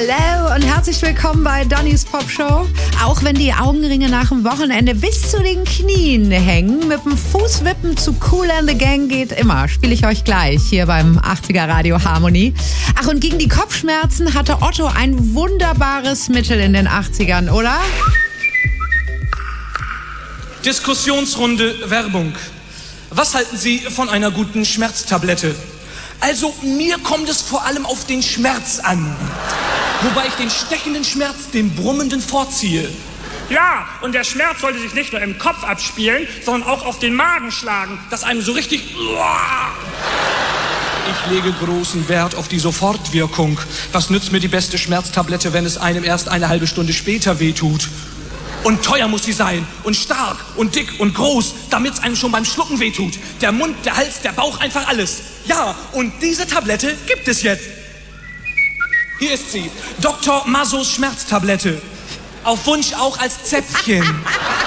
Hallo und herzlich willkommen bei Donnys Popshow. Auch wenn die Augenringe nach dem Wochenende bis zu den Knien hängen, mit dem Fußwippen zu Kool and the Gang geht immer. Spiele ich euch gleich hier beim 80er Radio Harmony. Ach, und gegen die Kopfschmerzen hatte Otto ein wunderbares Mittel in den 80ern, oder? Diskussionsrunde Werbung. Was halten Sie von einer guten Schmerztablette? Also, mir kommt es vor allem auf den Schmerz an. Wobei ich den stechenden Schmerz dem brummenden vorziehe. Ja, und der Schmerz sollte sich nicht nur im Kopf abspielen, sondern auch auf den Magen schlagen, dass einem so richtig... Ich lege großen Wert auf die Sofortwirkung. Was nützt mir die beste Schmerztablette, wenn es einem erst eine halbe Stunde später wehtut? Und teuer muss sie sein und stark und dick und groß, damit es einem schon beim Schlucken wehtut. Der Mund, der Hals, der Bauch, einfach alles. Ja, und diese Tablette gibt es jetzt. Hier ist sie, Dr. Massos Schmerztablette. Auf Wunsch auch als Zäpfchen.